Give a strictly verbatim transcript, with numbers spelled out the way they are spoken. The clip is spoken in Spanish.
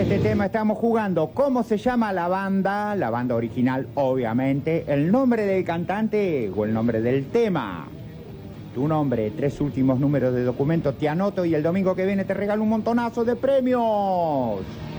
este tema estamos jugando cómo se llama la banda, la banda original obviamente, el nombre del cantante o el nombre del tema. Tu nombre, tres últimos números de documento, te anoto y el domingo que viene te regalo un montonazo de premios.